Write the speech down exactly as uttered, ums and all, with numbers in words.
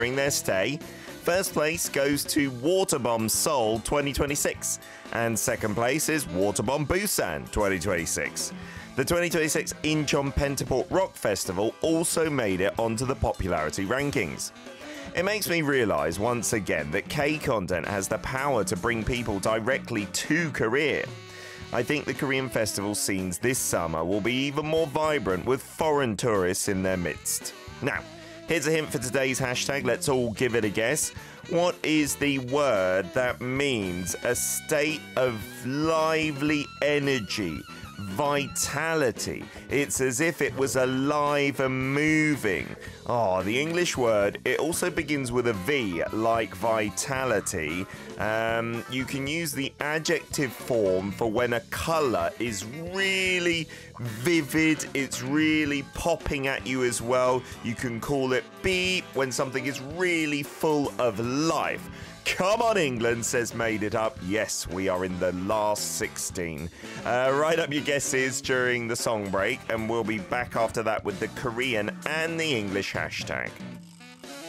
during their stay. First place goes to Waterbomb Seoul twenty twenty-six, and second place is Waterbomb Busan twenty twenty-six. The twenty twenty-six Incheon Pentaport Rock Festival also made it onto the popularity rankings. It makes me realise once again that K-content has the power to bring people directly to Korea. I think the Korean festival scenes this summer will be even more vibrant with foreign tourists in their midst. Now, here's a hint for today's hashtag. Let's all give it a guess. What is the word that means a state of lively energy, vitality? It's as if it was alive and moving. Oh, the English word, it also begins with a V, like vitality. Um, you can use the adjective form for when a colour is really vivid, it's really popping at you as well. You can call it beep when something is really full of life. Come on, England, says Made It Up. Yes, we are in the last sixteen. Uh, write up your guesses during the song break, and we'll be back after that with the Korean and the English hashtag.